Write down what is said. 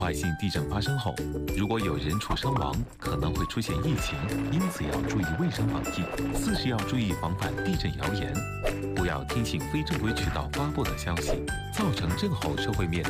坏性地震发生后，如果有人畜伤亡，可能会出现疫情，因此要注意卫生防疫。四是要注意防范地震谣言，不要听信非正规渠道发布的消息，造成震后社会面